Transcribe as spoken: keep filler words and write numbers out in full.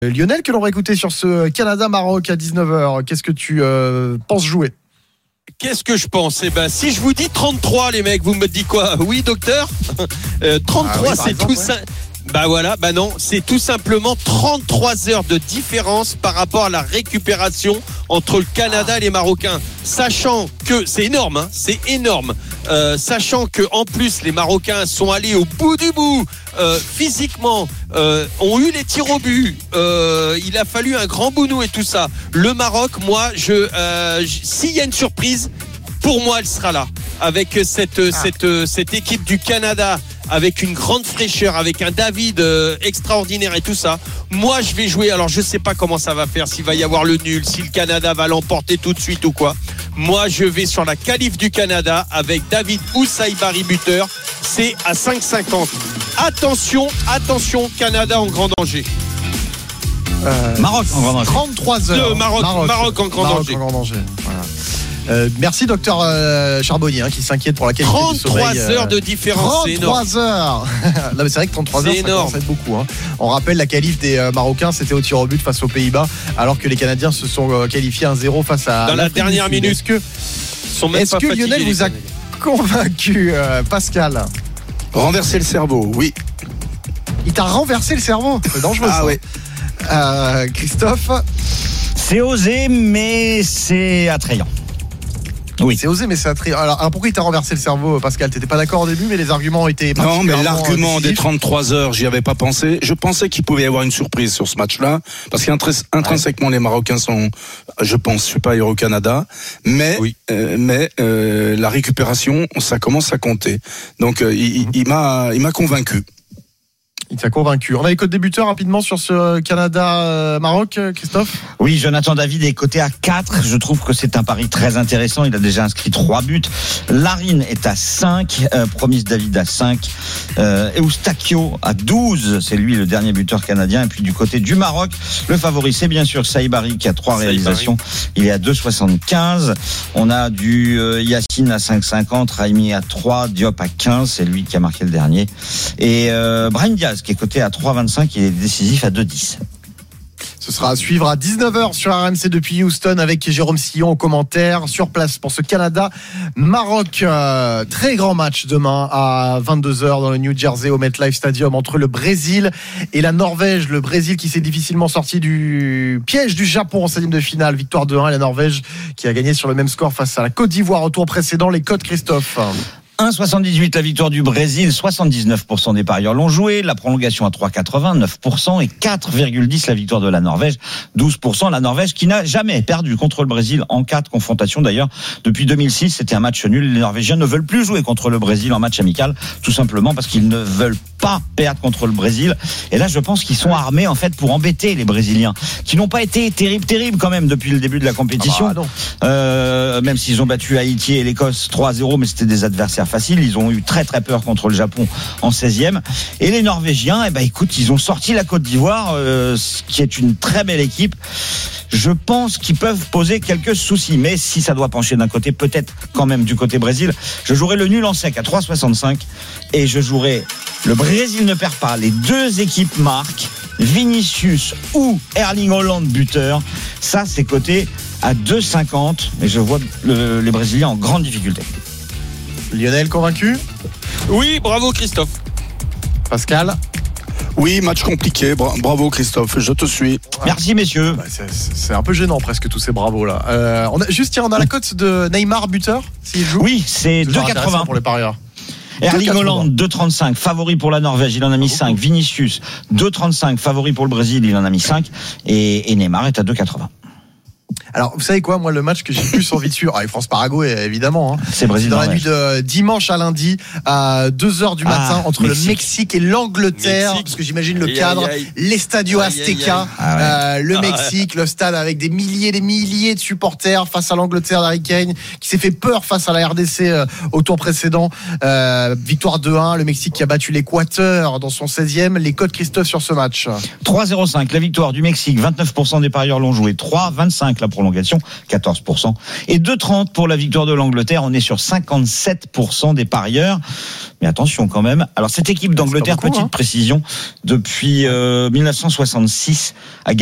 Lionel, que l'on va écouter sur ce Canada-Maroc à dix-neuf heures. Qu'est-ce que tu euh, penses jouer ? Qu'est-ce que je pense ? Eh ben, si je vous dis trente-trois, les mecs, vous me dites quoi ? Oui, docteur ? euh, trente-trois, ah oui, c'est exemple, tout ça. Ouais. Bah voilà, bah non, c'est tout simplement trente-trois heures de différence par rapport à la récupération entre le Canada et les Marocains. Sachant que, c'est énorme, hein, c'est énorme. Euh, sachant que en plus les Marocains sont allés au bout du bout euh, physiquement, euh, ont eu les tirs au but. Euh, il a fallu un grand bounou et tout ça. Le Maroc, moi, je, euh, j- s'il y a une surprise, pour moi, elle sera là avec cette ah. cette cette équipe du Canada. Avec une grande fraîcheur, avec un David euh, extraordinaire et tout ça. Moi, je vais jouer. Alors, je sais pas comment ça va faire, s'il va y avoir le nul, si le Canada va l'emporter tout de suite ou quoi. Moi, je vais sur la qualif du Canada avec David Oussaïbari buteur. C'est à cinq cinquante. Attention, attention, Canada en grand danger. Euh, Maroc en grand danger. trente-trois heures. Le Maroc, Maroc, Maroc en grand Maroc danger. En grand danger. Voilà. Euh, merci docteur euh, Charbonnier hein, qui s'inquiète pour la qualité du sommeil. trente-trois heures de différence, c'est énorme. trente-trois heures. Non mais c'est vrai que trente-trois heures, ça commence à être beaucoup. Hein. On rappelle la qualif des euh, Marocains, c'était au tir au but face aux Pays-Bas, alors que les Canadiens se sont euh, qualifiés un zéro face à. Dans la dernière minute. Est-ce que, sont même est-ce pas que Lionel vous a convaincu, euh, Pascal ? Renverser le cerveau, oui. Il t'a renversé le cerveau. C'est dangereux. Ah ça. oui. Euh, Christophe ? C'est osé, mais c'est attrayant. Oui. C'est osé, mais c'est attrayant. Alors, alors, pourquoi il t'a renversé le cerveau, Pascal ? T'étais pas d'accord au début, mais les arguments ont été Non, mais l'argument décisifs. des trente-trois heures, j'y avais pas pensé. Je pensais qu'il pouvait y avoir une surprise sur ce match-là, parce qu'intrinsèquement, ouais. les Marocains sont, je pense, supérieurs au Canada, mais, oui. euh, mais euh, la récupération, ça commence à compter. Donc, euh, il, il m'a, il m'a convaincu. Il t'a convaincu. On a les codes débuteurs rapidement sur ce Canada-Maroc, Christophe ? Oui, Jonathan David est coté à quatre. Je trouve que c'est un pari très intéressant. Il a déjà inscrit trois buts. Larine est à cinq. Euh, Promise David à cinq. Euh, Eustachio à douze. C'est lui le dernier buteur canadien. Et puis du côté du Maroc, le favori, c'est bien sûr Saïbari qui a trois réalisations. Il est à deux soixante-quinze. On a du euh, Yacine à cinq cinquante. Raimi à trois. Diop à quinze. C'est lui qui a marqué le dernier. Et euh, Brahim Diaz qui est coté à trois vingt-cinq, il est décisif à deux dix. Ce sera à suivre à dix-neuf heures sur R M C depuis Houston avec Jérôme Sillon au commentaire sur place pour ce Canada-Maroc. Euh, très grand match demain à vingt-deux heures dans le New Jersey au MetLife Stadium entre le Brésil et la Norvège. Le Brésil qui s'est difficilement sorti du piège du Japon en septième de finale. Victoire deux un et la Norvège qui a gagné sur le même score face à la Côte d'Ivoire au tour précédent. Les codes, Christophe ? un virgule soixante-dix-huit la victoire du Brésil, soixante-dix-neuf pour cent des parieurs l'ont joué, la prolongation à trois virgule quatre-vingts, neuf pour cent et quatre virgule dix la victoire de la Norvège, douze pour cent. La Norvège qui n'a jamais perdu contre le Brésil en quatre confrontations d'ailleurs. Depuis deux mille six, c'était un match nul. Les Norvégiens ne veulent plus jouer contre le Brésil en match amical, tout simplement parce qu'ils ne veulent pas perdre contre le Brésil. Et là, je pense qu'ils sont armés en fait pour embêter les Brésiliens, qui n'ont pas été terribles, terribles quand même depuis le début de la compétition. Ah bah, euh, même s'ils ont battu Haïti et l'Écosse trois à zéro, mais c'était des adversaires facile. Ils ont eu très très peur contre le Japon en seizième. Et les Norvégiens, eh ben écoute, ils ont sorti la Côte d'Ivoire, euh, qui est une très belle équipe. Je pense qu'ils peuvent poser quelques soucis, mais si ça doit pencher d'un côté, peut-être quand même du côté Brésil. Je jouerai le nul en sec à trois virgule soixante-cinq et je jouerai le Brésil ne perd pas. Les deux équipes marquent, Vinicius ou Erling Haaland buteur. Ça, c'est coté à deux virgule cinquante et je vois le, les Brésiliens en grande difficulté. Lionel, convaincu ? Oui, bravo Christophe. Pascal ? Oui, match compliqué. Bra- bravo Christophe, je te suis. Merci messieurs. Bah, c'est, c'est un peu gênant presque tous ces bravos là. Euh, on a, juste tiens, on a la cote de Neymar buteur s'il joue. Oui, c'est deux virgule quatre-vingts pour les parieurs. Erling Haaland deux virgule trente-cinq, favori pour la Norvège, il en a mis cinq. Vinicius deux virgule trente-cinq, favori pour le Brésil, il en a mis cinq. Et, et Neymar est à deux virgule quatre-vingts. Alors, vous savez quoi, moi, le match que j'ai plus envie de suivre, ah, France-Paraguay, évidemment, hein, c'est Brésil dans la Norvège. nuit de dimanche à lundi, à deux heures du matin, ah, entre Mexique. le Mexique et l'Angleterre, Mexique. Parce que j'imagine le aïe, cadre, aïe, aïe. l'Estadio Azteca, ah, ouais. euh, le ah, Mexique, ouais. le stade avec des milliers, des milliers de supporters face à l'Angleterre d'Harry Kane, qui s'est fait peur face à la R D C euh, au tour précédent. Euh, victoire deux un, le Mexique qui a battu l'Équateur dans son seizième. Les codes, Christophe, sur ce match. trois virgule zéro cinq, la victoire du Mexique, vingt-neuf pour cent des parieurs l'ont joué. trois virgule vingt-cinq, la prolongation, quatorze pour cent. Et deux trente pour la victoire de l'Angleterre. On est sur cinquante-sept pour cent des parieurs. Mais attention quand même. Alors cette équipe d'Angleterre, beaucoup, petite hein. précision, depuis euh, mille neuf cent soixante-six, a